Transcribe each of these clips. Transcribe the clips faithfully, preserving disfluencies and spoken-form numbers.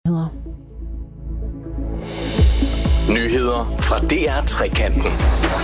nyheder. Nyheder fra D R Trekanten.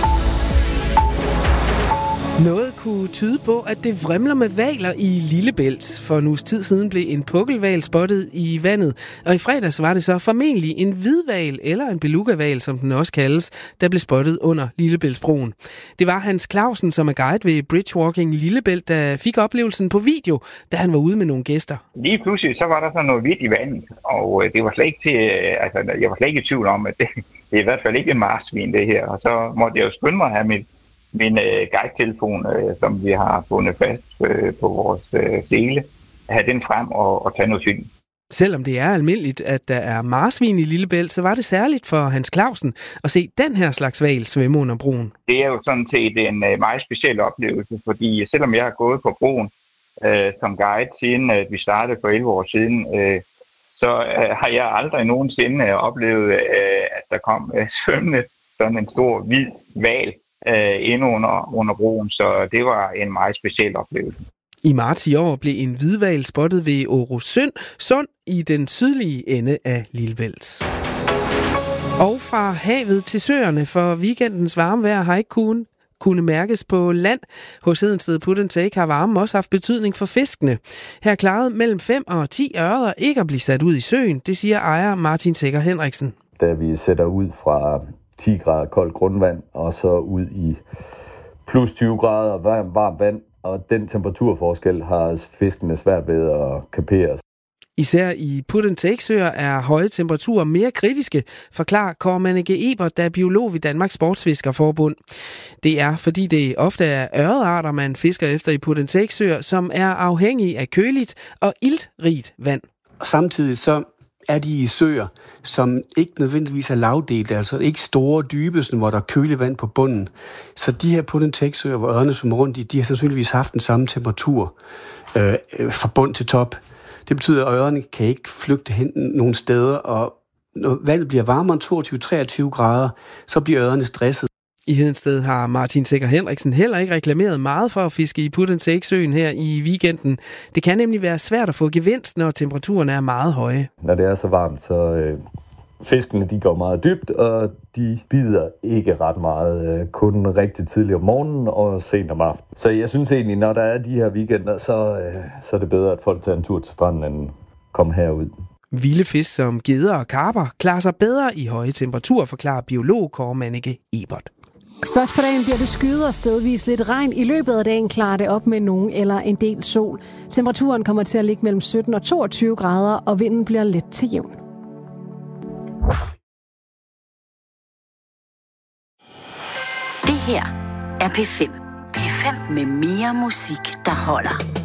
Noget kunne tyde på, at det vrimler med hvaler i Lillebælt. For en uges tid siden blev en pukkelhval spottet i vandet, og i fredags var det så formentlig en hvidhval, eller en belugahval, som den også kaldes, der blev spottet under Lillebæltsbroen. Det var Hans Clausen, som er guide ved Bridgewalking i Lillebælt, der fik oplevelsen på video, da han var ude med nogle gæster. Lige pludselig så var der sådan noget hvidt i vandet, og det var slet ikke til, altså jeg var slet ikke i tvivl om, at det, det er i hvert fald ikke en marsvin det her, og så måtte jeg jo skynde mig at have mit min øh, guide-telefon, øh, som vi har bundet fast øh, på vores øh, sele, have den frem og, og tage noget film. Selvom det er almindeligt, at der er marsvin i Lillebælt, så var det særligt for Hans Clausen at se den her slags hval svømme under broen. Det er jo sådan set en øh, meget speciel oplevelse, fordi selvom jeg har gået på broen øh, som guide siden øh, vi startede for elleve år siden, øh, så øh, har jeg aldrig nogensinde øh, oplevet, øh, at der kom øh, svømmende sådan en stor hvid hval inde under, under broen, så det var en meget speciel oplevelse. I marts i år blev en hvidhval spottet ved Årosund Sund i den sydlige ende af Lillebælt. Og fra havet til søerne, for weekendens varmevejr har ikke kun kunne mærkes på land. Hos Hedensted Put and Take har varmen også haft betydning for fiskene. Her klarede mellem fem og ti ørreder ikke at blive sat ud i søen, det siger ejer Martin Sækker Henriksen. Da vi sætter ud fra ti grader koldt grundvand, og så ud i plus tyve grader varmt varm vand, og den temperaturforskel har fiskene svært ved at kapere. Især i put and take søer er høje temperaturer mere kritiske, forklarer Kåre Manneke Ebert, der er biolog ved Danmarks Sportsfiskerforbund. Det er, fordi det ofte er ørredarter, man fisker efter i put and take søer, som er afhængige af køligt og iltrigt vand. Samtidig så er de i søer, som ikke nødvendigvis er lavdelte, altså ikke store, dybe, hvor der er køligt vand på bunden. Så de her put and take søer, hvor ørrene svømmer rundt i, de har sandsynligvis haft den samme temperatur øh, fra bund til top. Det betyder, at ørrene kan ikke flygte hen nogle steder, og når vandet bliver varmere end toogtyve til treogtyve grader, så bliver ørrene stresset. I Hedensted har Martin Sækker Henriksen heller ikke reklameret meget for at fiske i put and take søen her i weekenden. Det kan nemlig være svært at få gevinst, når temperaturen er meget høje. Når det er så varmt, så øh, fiskene de går meget dybt, og de bider ikke ret meget. Øh, kun rigtig tidligt om morgenen og sent om aftenen. Så jeg synes egentlig, når der er de her weekender, så, øh, så er det bedre, at folk tager en tur til stranden, end komme herud. Vilde fisk som gedder og karper klarer sig bedre i høje temperaturer, forklarer biolog Kåre Manneke Ebert. Først på dagen bliver det skyet og stedvis lidt regn. I løbet af dagen klarer det op med nogen eller en del sol. Temperaturen kommer til at ligge mellem sytten og toogtyve grader, og vinden bliver let til jævn. Det her er P fem. P fem med mere musik, der holder.